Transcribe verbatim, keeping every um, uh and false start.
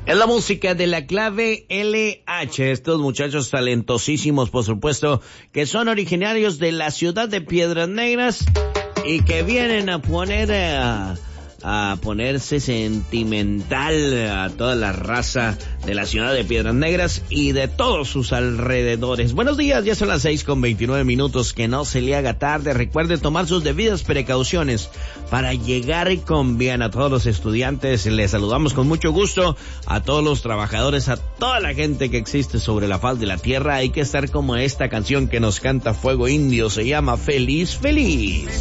Es la música de La Clave L H, estos muchachos talentosísimos, por supuesto, que son originarios de la ciudad de Piedras Negras y que vienen a poner a, a ponerse sentimental a toda la raza de la ciudad de Piedras Negras y de todos sus alrededores. Buenos días, ya son las seis con veintinueve minutos, que no se le haga tarde. Recuerde tomar sus debidas precauciones para llegar con bien. A todos los estudiantes les saludamos con mucho gusto, a todos los trabajadores, a toda la gente que existe sobre la faz de la tierra. Hay que estar como esta canción que nos canta Fuego Indio, se llama Feliz Feliz.